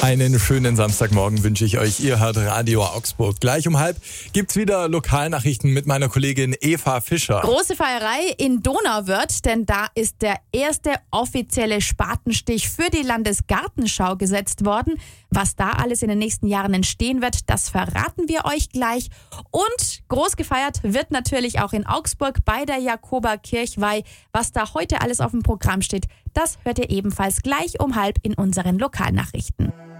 Einen schönen Samstagmorgen wünsche ich euch. Ihr hört Radio Augsburg. Gleich um 12:30 gibt's wieder Lokalnachrichten mit meiner Kollegin Eva Fischer. Große Feierei in Donauwörth, denn da ist der erste offizielle Spatenstich für die Landesgartenschau gesetzt worden. Was da alles in den nächsten Jahren entstehen wird, das verraten wir euch gleich. Und groß gefeiert wird natürlich auch in Augsburg bei der Jakoba-Kirchweih. Was da heute alles auf dem Programm steht, das hört ihr ebenfalls gleich um 12:30 in unseren Lokalnachrichten.